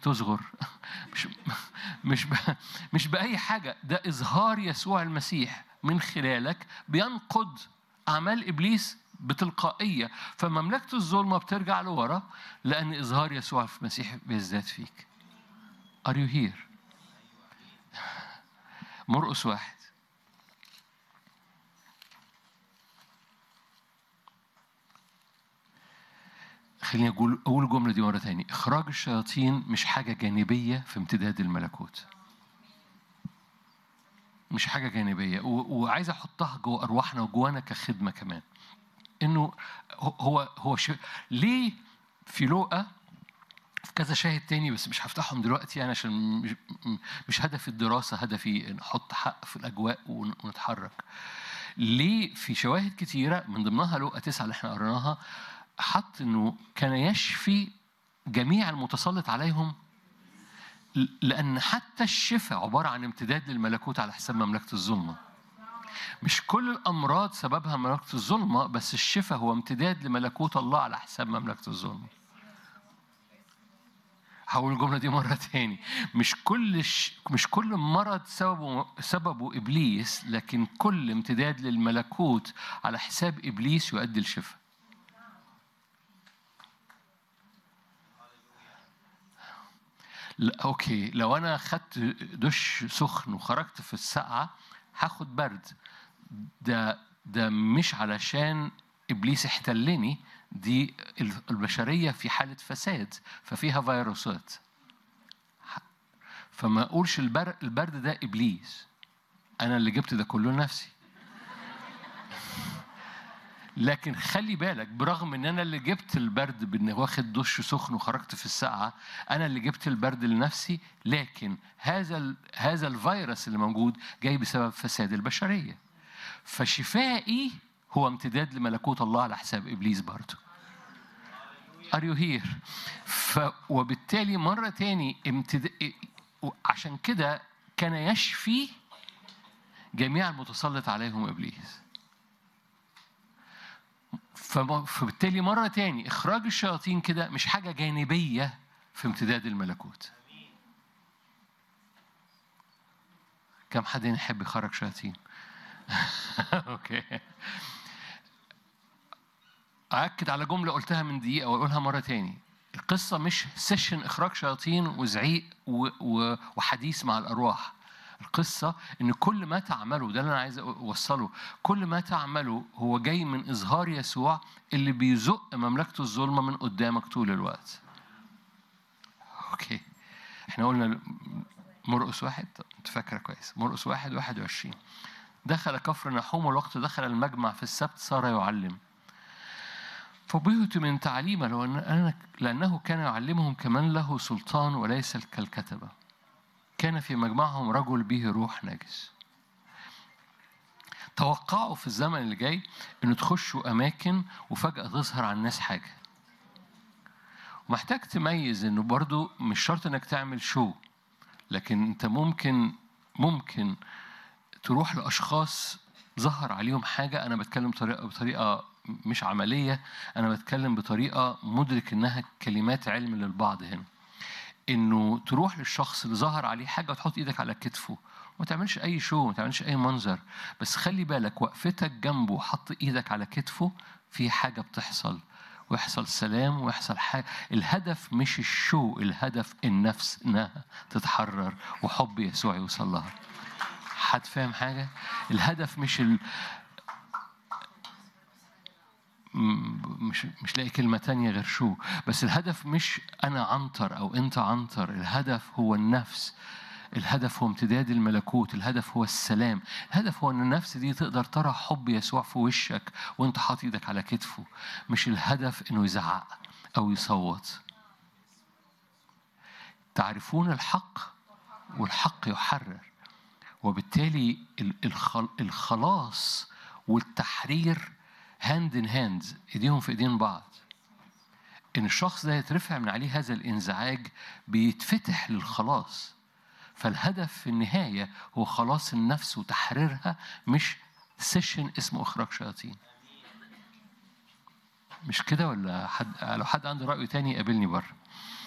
تصغر. مش مش مش بأي حاجة، ده إظهار يسوع المسيح من خلالك بينقض أعمال إبليس بتلقائية، فمملكة الظلمة بترجع لورا لأن إظهار يسوع المسيح بيزداد فيك. Are you here؟ مرقس 1. خليني أقول الجملة دي مرة تاني. إخراج الشياطين مش حاجة جانبية في امتداد الملكوت، مش حاجة جانبية، وعايز أحطها جوه أرواحنا وجوانا كخدمة كمان. إنه هو ليه في لوقا في كذا شاهد تاني بس مش هفتحهم دلوقتي يعني عشان مش هدف الدراسة، هدفي نحط حق في الأجواء ونتحرك. ليه في شواهد كتيرة من ضمنها لوقا 9 اللي احنا قرناها حط إنه كان يشفي جميع المتسلط عليهم، لأن حتى الشفاء عبارة عن امتداد للملكوت على حساب مملكة الظلمة. مش كل الأمراض سببها مملكة الظلمة، بس الشفاء هو امتداد لملكوت الله على حساب مملكة الظلمة. هقول الجملة دي مرة تاني. مش كل مرض سببه إبليس، لكن كل امتداد للملكوت على حساب إبليس يؤدي الشفاء. أوكي، لو أنا خدت دش سخن وخرجت في السقعة هاخد برد، ده مش علشان إبليس احتلني، دي البشرية في حالة فساد ففيها فيروسات، فما أقولش البرد ده إبليس، أنا اللي جبت ده كله لنفسي. لكن خلي بالك، برغم ان انا اللي جبت البرد بان واخد دش سخن وخرجت في الساعه، انا اللي جبت البرد لنفسي، لكن هذا الفيروس اللي موجود جاي بسبب فساد البشريه. فشفائي هو امتداد لملكوت الله على حساب ابليس برضه. Are you here؟ وبالتالي مرة تاني عشان كده كان يشفي جميع المتسلط عليهم إبليس. فبالتالي مرة تاني إخراج الشياطين كده مش حاجة جانبية في امتداد الملكوت. كم حد يحب يخرج شياطين؟ أوكي. أأكد على جملة قلتها من دقيقة وأقولها مرة تاني. القصة مش سيشن إخراج شياطين وزعيق وحديث مع الأرواح. القصة إن كل ما تعمله، ده اللي أنا عايز أوصله، كل ما تعمله هو جاي من إظهار يسوع اللي بيزق مملكة الظلمة من قدامك طول الوقت. أوكي، إحنا قلنا مرقس 1، أنت فاكرة كويس، مرقس 1:21. دخل كفر نحوم والوقت دخل المجمع في السبت صار يعلم، فبهت من تعليمه لأنه كان يعلمهم كمن له سلطان وليس كالكتبة. كان في مجمعهم رجل به روح نجس. توقعوا في الزمن اللي جاي إنه تخشوا أماكن وفجأة تظهر على الناس حاجة. ومحتاج تميز إنه برضو مش شرط إنك تعمل شو، لكن أنت ممكن تروح لأشخاص ظهر عليهم حاجة. أنا بتكلم بطريقة مش عملية، أنا بتكلم بطريقة مدرك إنها كلمات علم للبعض هنا. إنه تروح للشخص اللي ظهر عليه حاجة وتحط إيدك على كتفه، ما تعملش أي شو، ما تعملش أي منظر، بس خلي بالك وقفتك جنبه وحط إيدك على كتفه في حاجة بتحصل، ويحصل سلام ويحصل حاجة. الهدف مش الشو، الهدف النفس إنها تتحرر وحب يسوع يوصل لها. حد فاهم حاجة؟ الهدف مش لاقي كلمة تانية غير شو، بس الهدف مش أنا عنتر أو أنت عنتر، الهدف هو النفس، الهدف هو امتداد الملكوت، الهدف هو السلام، الهدف هو أن النفس دي تقدر ترى حب يسوع في وشك وأنت حاطط إيدك على كتفه، مش الهدف أنه يزعق أو يصوت. تعرفون الحق والحق يحرر. وبالتالي الخلاص والتحرير هاند ان هاند، ايديهم في ايدين بعض. ان الشخص ده يترفع من عليه هذا الانزعاج بيتفتح للخلاص. فالهدف في النهاية هو خلاص النفس وتحريرها، مش سيشن اسمه إخراج شياطين. مش كده ولا لو حد عنده رأي تاني يقابلني بره.